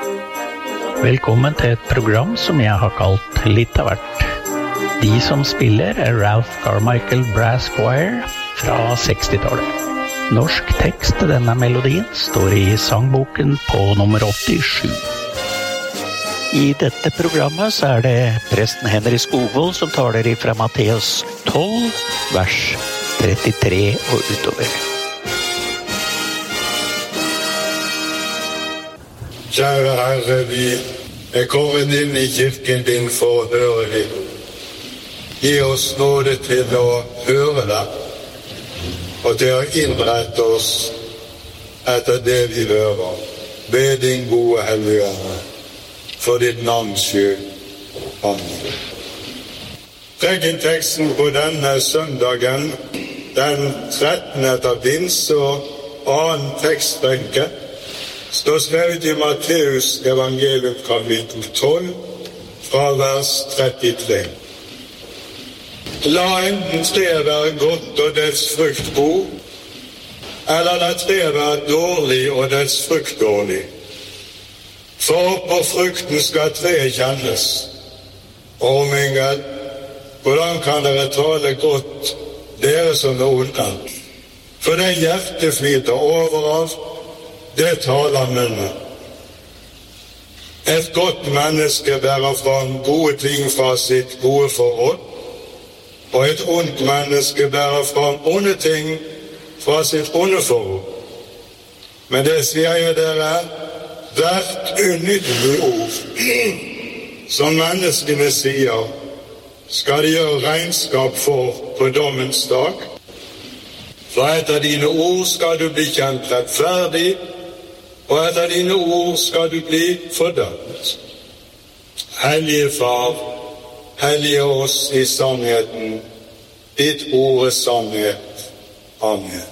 Velkommen til et program som jeg har kalt Litt av hvert. De som spiller Ralph Carmichael Brass Choir fra 60-tallet. Norsk tekst til denne melodien står i sangboken på nummer 87. I dette programmet så det presten Henry Skogvold som taler ifra Matteus 12, vers 33 og utover. Kjære Herre, vi kommet inn i kirken din for å høre deg. Gi oss nåde til å høre deg, og til å innrette oss etter det vi hører. Be din gode Hellige Ande, for ditt navns skyld. Amen. Prekenteksten på denne søndagen, den 13. etter pinse og annen tekstbenke, står skrevet i Matteus evangelium kapittel 12, fra vers 33. La enten treet være godt og dets frukt god, eller la treet være dårlig og dets frukt dårlig. For på frukten skal treet kjennes. Å min Gud, hvordan kan dere tale godt, dere som onde? For det hjertet flyter over av, det taler munnen. Et godt menneske bærer fram gode ting fra sitt gode forhold, og et ondt menneske bærer fram onde ting fra sitt onde forhold. Men det sier jeg dere, hvert unyttig ord som menneskene sier, skal de gjøre regnskap for på dommens dag. For etter dine ord skal du bli kjent rettferdig, og etter dine ord skal du bli fordømt. Hellige Far, hellige oss i sannheten, ditt ord sannhet. Amen.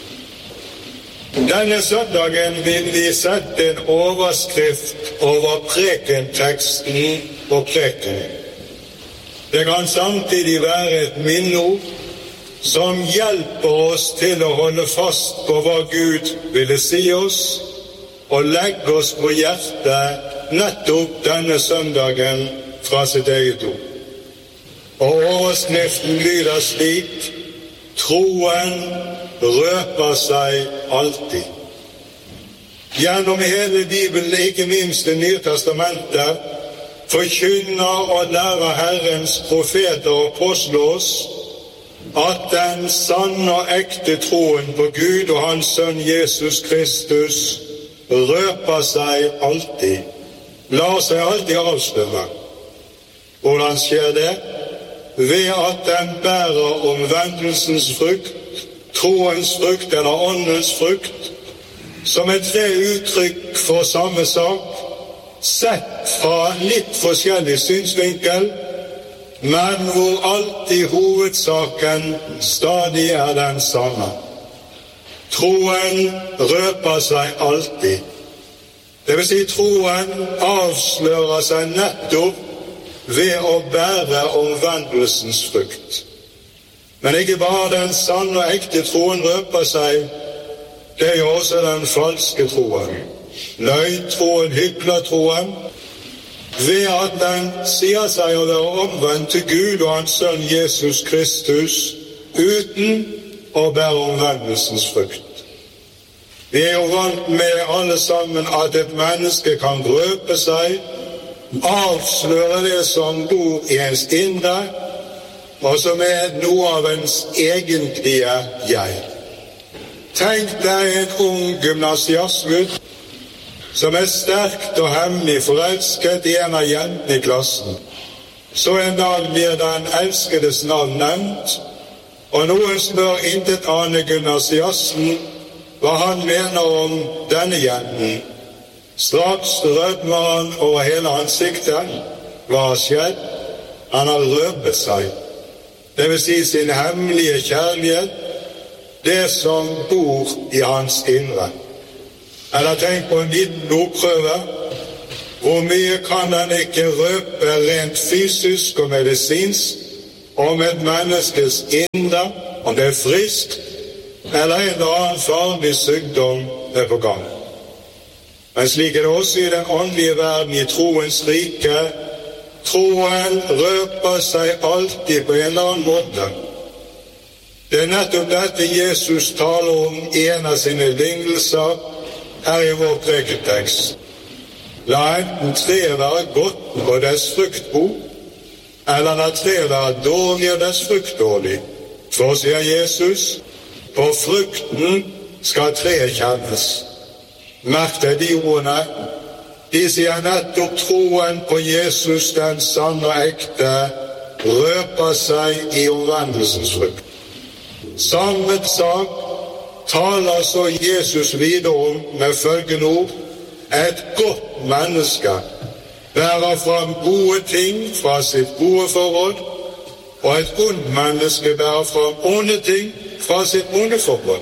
Denne søndagen vil vi sette en overskrift over prekenteksten og prekenen. Det kan samtidig være et minneord som hjelper oss til å holde fast på hva Gud ville si oss, og legge oss på hjertet nettopp denne søndagen fra sitt eget ord. Og overskriften lyder slik: troen røper seg alltid. Gjennom hele Bibelen, ikke minst Det nye testamentet, forkynner og lærer Herrens profeter og apostler oss at den sanne og ekte troen på Gud og Hans Sønn Jesus Kristus røper seg alltid, lar seg alltid avsløre. Hvordan skjer det? Ved at den bærer omvendelsens frukt, troens frukt eller åndens frukt, som tre uttrykk for samme sak, sett fra litt forskjellig synsvinkel, men hvor alltid hovedsaken stadig den samme. Troen røper seg alltid. Det vil si, troen avslører seg nettopp ved å bære omvendelsens frukt. Men ikke bare den sanne og ekte troen røper seg, det gjør også den falske troen. Løgntroen, hyklertroen, ved at den sier seg å være omvendt til Gud og Hans Sønn Jesus Kristus, uten å bære omvendelsens frukt. Vi jo vant med alle sammen at et menneske kan røpe seg, avsløre det som bor i ens indre, og som noe av ens egentlige jeg. Tenk deg en ung gymnasiastgutt som sterkt og hemmelig forelsket i en av jentene i klassen. Så en dag blir den elskedes navn nevnt, og noen spør intet annet gymnasiasten hva han mener om denne jenten. Straks rødmer han over hele ansiktet. Hva har skjedd? Han har røpet seg. Det vil si sin hemmelige kjærlighet, det som bor i hans indre. Eller tenk på en liten blodprøve. Hvor mye kan han ikke røpe rent fysisk og medisinsk om et menneskes indre, om det friskt, eller en eller annen farlig sykdom på gang. Men slik det også i den åndelige verden i troens rike. Troen røper seg alltid på en eller annen måte. Det nettopp dette Jesus taler om i en av sine lignelser her i vår prekentekst. La enten treet være godt og dess frukt god, eller la treet være dårlig og dess frukt dårlig. For, sier Jesus, på frukten skal treet kjennes. Merk deg de ordene. De sier nettopp troen på Jesus, den sanne og ekte, røper seg i omvendelsens frukt. Samme sak taler så Jesus videre om med følgende ord: et godt menneske bærer fram gode ting fra sitt gode forhold, og et ondt menneske bærer fram onde ting fra sitt onde forhold.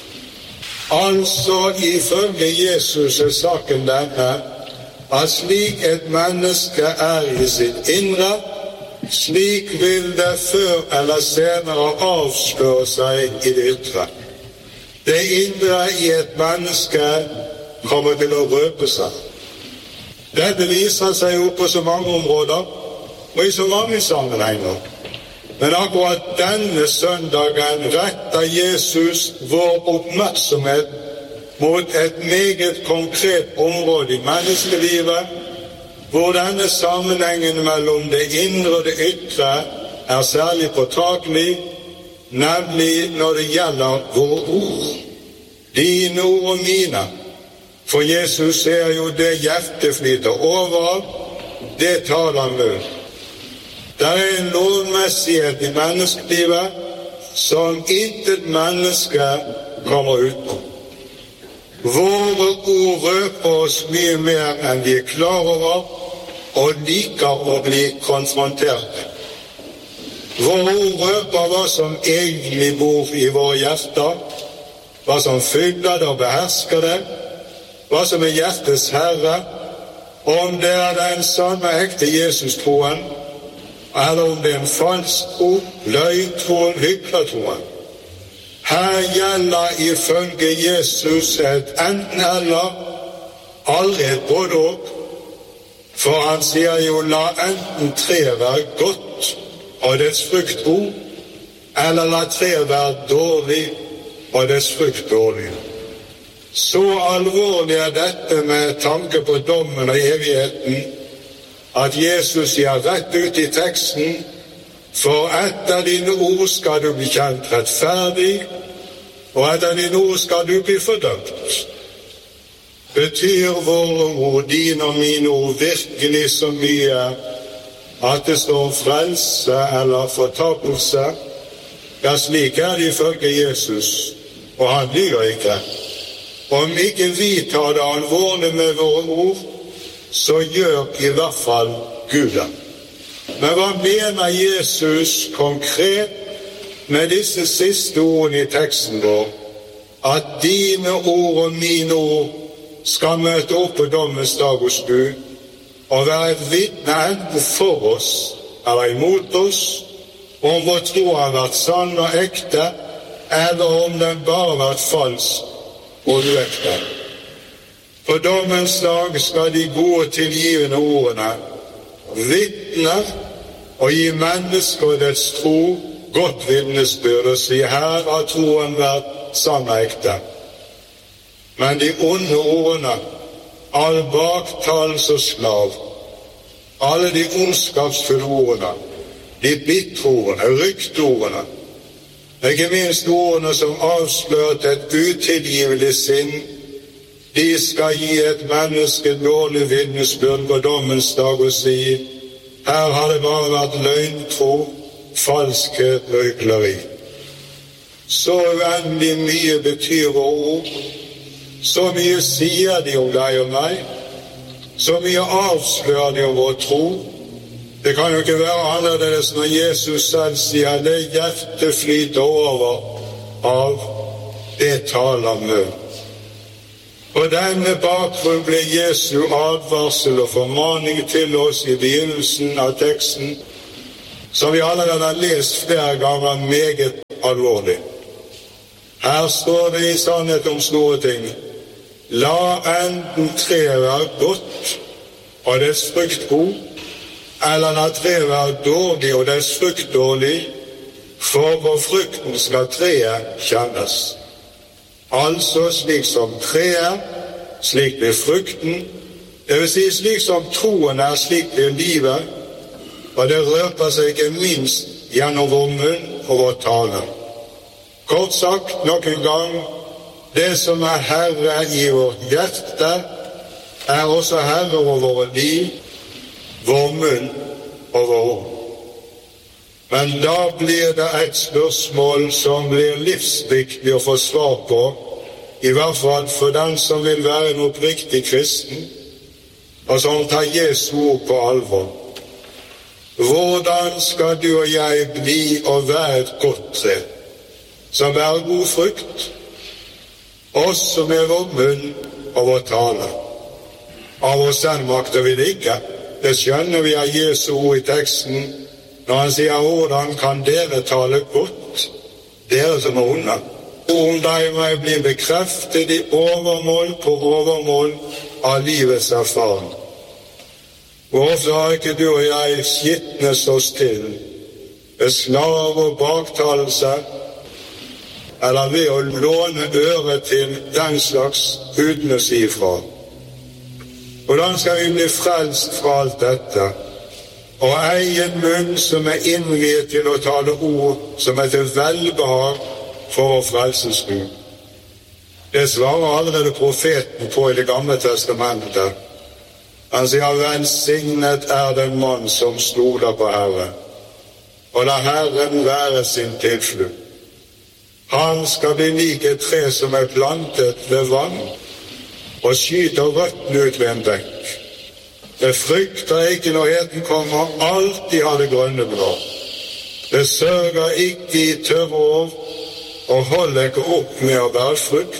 Altså, ifølge Jesus er saken denne, at slik et menneske er i sitt indre, slik vil det før eller senere avsløre seg i det ytre. Det indre i et menneske kommer til å røpe seg. Dette viser seg jo på så mange områder og i så mange sammenhenger. Men akkurat denne søndagen retter Jesus vår oppmerksomhet mot et meget konkret område i menneskelivet, hvor denne sammenhengen mellom det indre og det ytre er særlig påtakelig, nemlig når det gjelder våre ord, dine ord og mine. For Jesus ser jo det hjertet flyter over av, det taler munn. Det er en lovmessighet i menneskelivet som intet menneske kommer utenom. Våre ord røper oss mye mer enn vi er klar over, og liker å bli konfrontert. Våre ord røper hva som egentlig bor i våre hjerter, hva som fyller det og behersker det, hva som er hjertets herre, om det er den samme ekte Jesus-troen, eller om det er en falsk tro, løgntroen, hyklertroen. Her gjelder ifølge Jesus et enten-eller, aldri et både-og. For han sier jo, la enten treet være godt og dets frukt god, eller la treet være dårlig og dets frukt dårlig. Så alvorlig er dette med tanke på dommen og evigheten, at Jesus sier rett ut i teksten: for etter dine ord skal du bli kjent rettferdig, og etter dine ord skal du bli fordømt. Betyr våre ord, dine og mine ord, virkelig så mye at det står frelse eller fortapelse? Ja, slik er det ifølge Jesus, og han lyver ikke. Om ikke vi tar det alvorlig med våre ord, så gjør i hvert fall Gud det. Men hva mener Jesus konkret med disse siste ordene i teksten vår? At dine ord og mine ord skal møte opp på dommens dag hos Gud og være et vitne enten for oss eller imot oss, om vår tro har vært sann og ekte, eller om den bare har vært falsk og uekte. På dommens dag skal de gode tilgivende ordene vitne og gi mennesker og dets tro godt vitnesbyrd og si: her har troen vært sann og ekte. Men de onde ordene, all baktalelse og slav, alle de ondskapsfulle ordene, de bitre ordene, rykteordene, ikke minst ordene som avslørte et utilgivelig sinn, de skal gi et menneske dårlig vitnesbyrd på dommens dag og si: her har det bare vært løgntro, falskhet og hykleri. Så uendelig mye betyr våre ord, så mye sier de om deg og meg, så mye avslører de om vår tro. Det kan jo ikke være annerledes når Jesus selv sier: det hjertet flyter over av, det taler munn. På denne bakgrunn ble Jesu advarsel og formaning til oss i begynnelsen av teksten, som vi allerede har lest flere ganger, meget alvorlig. Her står det i sannhet om store ting: La enten treet være godt og dets frukt god, eller la treet være dårlig og dets frukt dårlig, for på frukten skal treet kjennes. Altså slik som treet, slik blir frukten, det vil si slik som troen er, slik blir livet, og det røper seg ikke minst gjennom vår munn og vår tale. Kort sagt, nok en gang, det som er Herre i vårt hjerte, er også Herre over våre liv, vår munn og vår ord. Men da blir det et spørsmål som blir livsviktig å få svar på, i hvert fall for den som vil være en oppriktig kristen, og som tar Jesu ord på alvor. Hvordan skal du og jeg bli og være et godt tre, som bærer god frukt, også med vår munn og vår tale? Av oss selv makter vi det ikke. Det skjønner vi av Jesu ord i teksten, når han sier, hvordan kan dere tale godt, dere som er onde? Om deg må jeg bli bekreftet i overmål på overmål av livets erfaring. Hvorfor har ikke du og jeg skitnes oss til ved slave og baktalelse, eller ved å låne øre til den slags uten å si ifra? Hvordan skal vi bli frelst fra alt dette, og eie en munn som er innviet til å tale ord som er til velbehag for vår frelses Gud? Det svarer allerede profeten på i Det gamle testamentet. Han sier, velsignet er den mann som stoler på Herren, og la Herren være sin tilflukt. Han skal bli lik et tre som er plantet ved vann, og skyter røttene ut ved en bekk. Det frykter ikke når heten kommer, alltid har det grønne blad. Det sørger ikke i tørre år, og holder ikke opp med å bære frukt.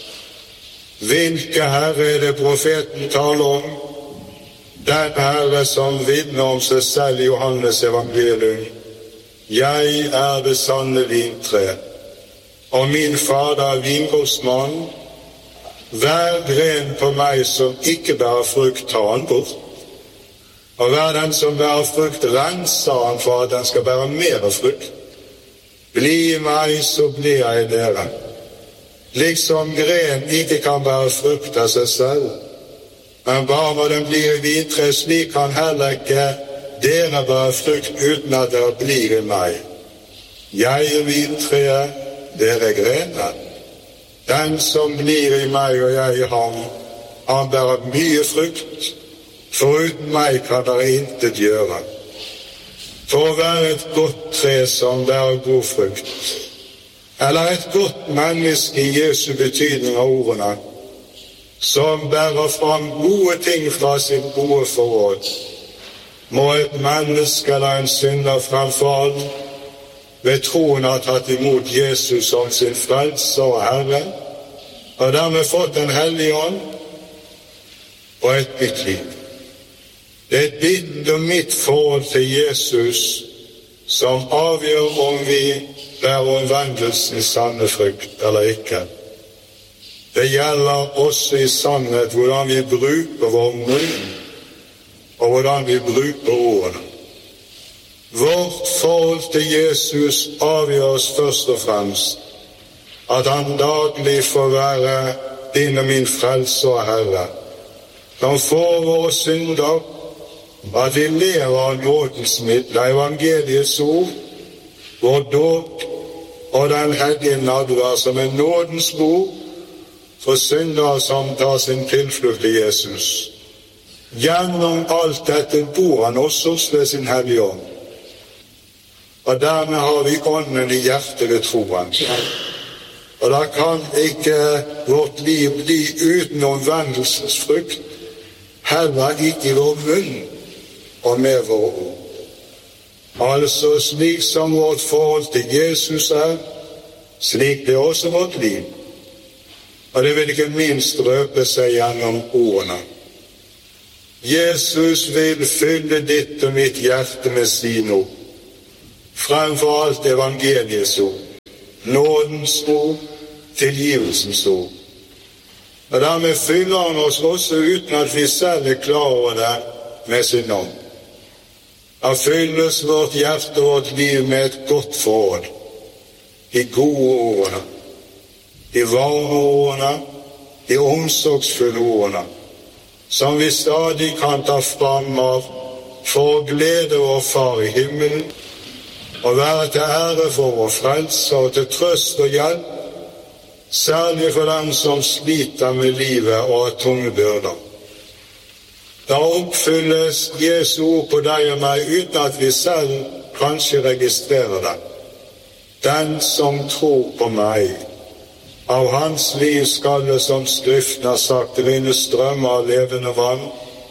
Hvilke Herre er det profeten taler om? Den Herre som vitner om seg selv i Johannes evangelium. Jeg er det sanne vintre, og min Fader er vingårdsmann. Hver gren på meg som ikke bærer frukt, tar han bort. Og hver den som bærer frukt, renser han for at den skal bære mer frukt. Bli i meg, så blir jeg i dere. Liksom gren ikke kan bære frukt av seg selv, men bare når den blir i vintre, slik kan heller ikke dere bære frukt uten at dere blir i meg. Jeg er vintreet, dere er grenen. Den som blir i meg og jeg i ham, han bærer mye frukt, for uten meg kan dere intet gjøre. For å være et godt tre som bærer god frukt, eller et godt menneske i Jesu betydning av ordene, som bærer fram gode ting fra sitt gode forråd, må et menneske eller en synder fremfor alt ved troen ha tatt imot Jesus som sin frelser og Herre, og dermed fått Den hellige ånd og et nytt liv. Det er ditt og mitt forhold til Jesus som avgjør om vi bærer omvendelsen i sanne frukt eller ikke. Det gjelder også i sannhet hvordan vi bruker vår munn, og hvordan vi bruker ordene. Vårt forhold til Jesus avgjøres først og fremst at han daglig får være din og min frelse og Herre. Han får våre synder, at vi lever av nådens midler, evangeliets ord, vår dåp og den hellige nadvær som er nådens bord for syndere som tar sin tilflukt til Jesus. Gjennom alt dette bor han også ved sin hellige ånd. Og dermed har vi ånden i hjertet ved troen. Og da kan ikke vårt liv bli uten omvendelsens frukt, heller ikke i vår munn og med vår ord. Altså slik som vårt forhold til Jesus er, slik det er også vårt liv. Og det vil ikke minst røpe seg gjennom ordene. Jesus vil fylle ditt og mitt hjerte med sine ord. Fremfor alt evangeliets ord, nådens ord, tilgivelsens ord. Og dermed fyller han oss også uten at vi selv er klar over det med sin ånd. Han fylles vårt hjerte og vårt liv med et godt forhold. De gode ordene, de varme ordene, de omsorgsfulle ordene, som vi stadig kan ta fram av for å glede vår Far i himmelen, og være til ære for vår frelse og til trøst og hjelp, særlig for dem som sliter med livet og har tunge byrder. Da oppfylles Jesu ord på deg og meg uten at vi selv kanskje registrerer det. Den som tror på meg, av hans liv skal det, som Skriften har sagt, renne strømmer av levende vann.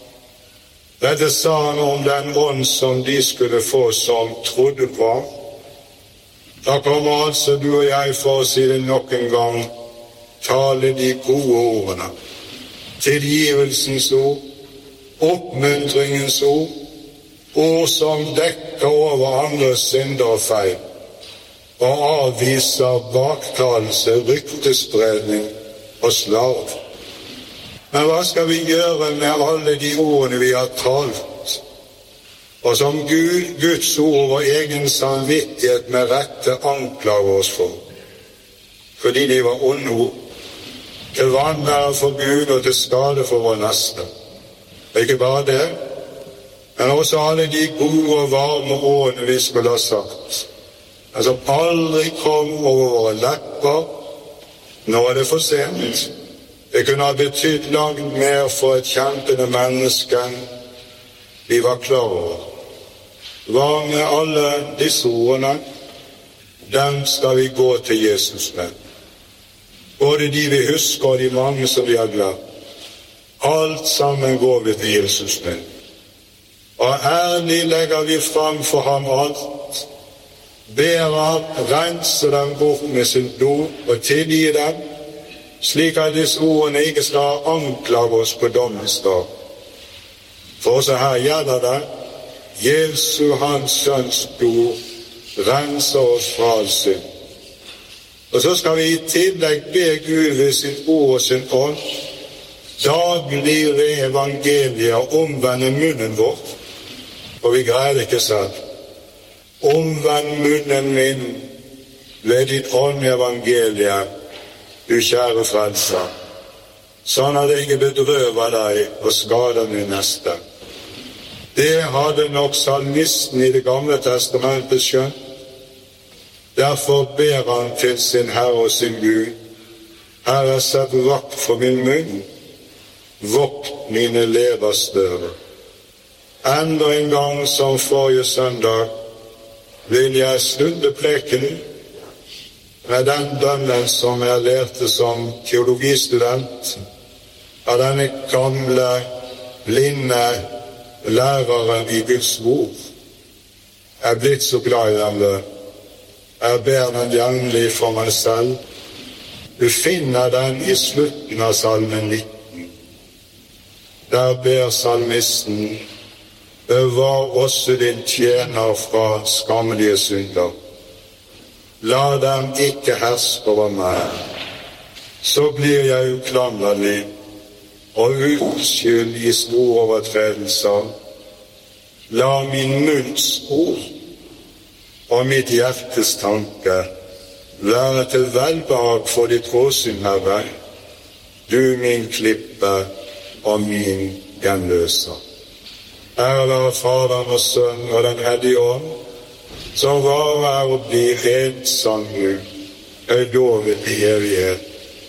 Dette sa han om den ånd som de skulle få som trodde på. Da kommer altså du og jeg, for å si det nok en gang, tale de gode ordene, tilgivelsens ord, oppmuntringens ord, ord som dekker over andres synder og feil, og avviser baktalelse, ryktespredning og slarv. Men hva skal vi gjøre med alle de ordene vi har talt, og som Guds ord og egen samvittighet med rette anklager oss for? Fordi de var onde ord, til vanære for Gud og til skade for vår neste. Og ikke bare det, men også alle de gode og varme ordene vi skulle ha sagt, men som aldri kom over våre lepper. Nå er det for sent. Det kunne ha betydd langt mer for et kjempende menneske vi var klar over. Hva med alle disse ordene? Dem skal vi gå til Jesus med. Både de vi husker og de mange som vi har glemt. Alt sammen går vi til Jesus med. Og ærlig legger vi frem for ham alt. Ber ham rense dem bort med sin blod og tilgi dem, slik at disse ordene ikke skal anklage oss på dommens dag. For også her gjelder det, Jesu, hans sønns blod, renser oss fra all synd. Og så skal vi i tillegg be Gud ved sitt ord og sin ånd, daglig ved evangeliet omvende munnen vår, og vi greier det ikke selv. Omvend munnen min ved ditt ånd i evangeliet, du kjære frelser, sånn at jeg ikke bedrøver deg og skader min neste. Det hadde nok salmisten i Det gamle testamentet skjønt. Derfor ber han til sin Herre og sin Gud: Herre, sett vakt for min munn, vokt mine levers dører. Enda en gang som forrige søndag vil jeg slutte preken med den bønnen som jeg lærte som teologistudent av denne gamle, blinde læreren i Guds ord. Jeg er blitt så glad i den bønnen. Jeg ber den jevnlig for meg selv. Du finner den i slutten av salmen 19. Der ber salmisten: bevar også din tjener fra skammelige synder. La dem ikke herske over meg. Så blir jeg uklanderlig og uskyld i store overtredelser. La min munns ord og mitt hjertes tanke være til velbehag for ditt åsyn, Herre, du min klippe og min gjenløser. Ære være Faderen og Sønnen og Den hellige ånd, som varer og blir helt sann Gud, høylovet i evighet.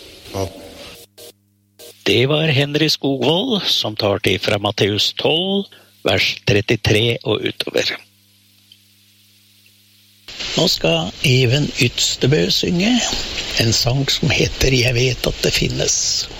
Det var Henry Skogvold som tar til fra Matteus 12, vers 33 og utover. Nå skal Even Ytstebø synge en sang som heter «Jeg vet at det finnes».